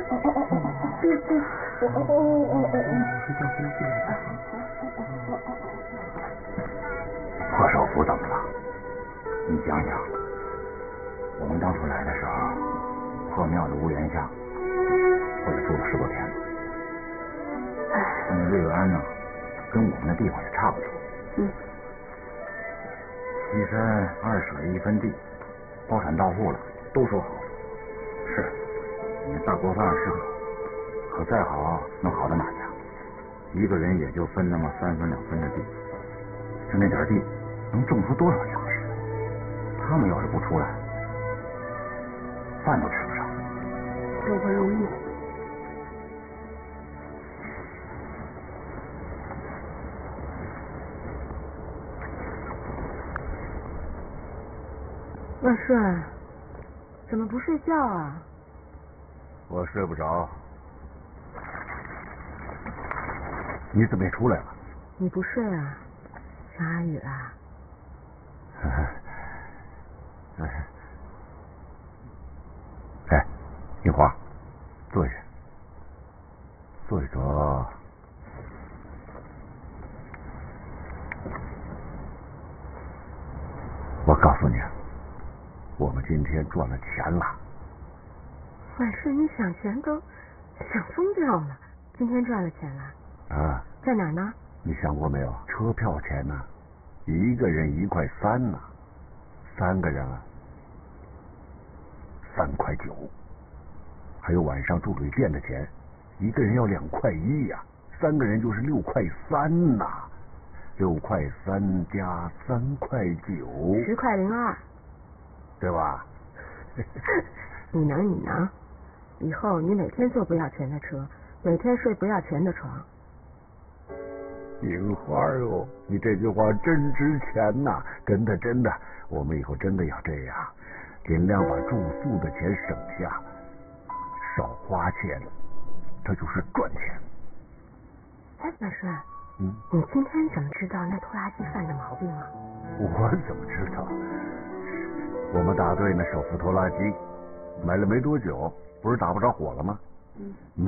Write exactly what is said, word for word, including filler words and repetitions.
破手府怎么了？你想想，我们当初来的时候，破庙的屋檐下，我也住了十多天。那瑞安呢，跟我们的地方也差不多。嗯。西山二舍一分地，包产到户了，都说好。是，你大锅饭是好，可再好能好到哪去？一个人也就分那么三分两分的地，就那点地能种出多少粮食？他们要是不出来，饭都吃不上。 都不容易。万顺，怎么不睡觉啊？ 我睡不着。你怎么也出来了？ 你不睡啊？下雨了。 哎，樱花，坐下，坐一坐。我告诉你，我们今天赚了钱了。 万顺，你想钱都想疯掉了。今天赚了钱了。 啊， 在哪儿呢？ 你想过没有？车票钱呢？一个人一块三呢，三个人啊，三块九。还有晚上住旅店的钱，一个人要两块一呀，三个人就是六块三呐，六块三加三块九， 十块零二， 对吧？ 你能你能，以后你每天坐不要钱的车，每天睡不要钱的床。 樱花哟，你这句话真值钱呐！真的真的，我们以后真的要这样，尽量把住宿的钱省下，少花钱，这就是赚钱。 哎，万顺， 嗯， 你今天怎么知道那拖拉机犯的毛病啊？ 我怎么知道？我们大队那手扶拖拉机买了没多久，不是打不着火了吗？嗯，